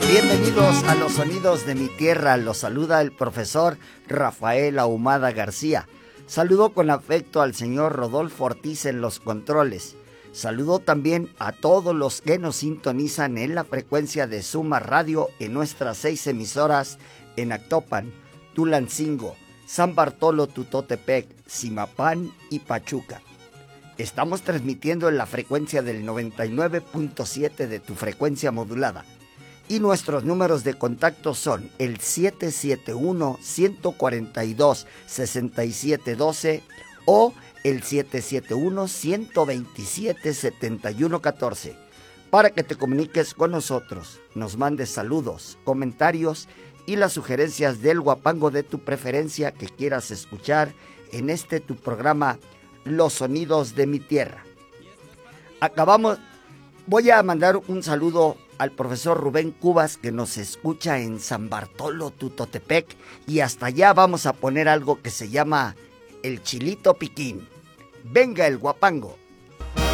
Bienvenidos a los sonidos de mi tierra. Los saluda el profesor Rafael Ahumada García. Saludo con afecto al señor Rodolfo Ortiz en los controles. Saludo también a todos los que nos sintonizan en la frecuencia de Suma Radio en nuestras 6 emisoras en Actopan, Tulancingo, San Bartolo Tutotepec, Zimapán y Pachuca. Estamos transmitiendo en la frecuencia del 99.7 de tu frecuencia modulada. Y nuestros números de contacto son el 771-142-6712 o el 771-127-7114 para que te comuniques con nosotros, nos mandes saludos, comentarios y las sugerencias del guapango de tu preferencia que quieras escuchar en este tu programa Los Sonidos de mi Tierra. Voy a mandar un saludo al profesor Rubén Cubas, que nos escucha en San Bartolo Tutotepec, y hasta allá vamos a poner algo que se llama el Chilito Piquín. Venga el guapango.